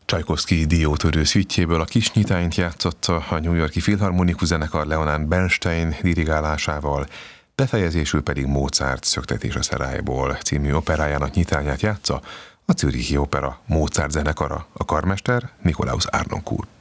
Csajkovszky diótörő szüitjéből a kis nyitányt játszotta a New York-i Filharmonikus Zenekar Leonard Bernstein dirigálásával, befejezésül pedig Mozart Szöktetés a Szerályból című operájának nyitányát játsza a Zürichi Opera Mozart zenekara, a karmester Nikolaus Harnoncourt.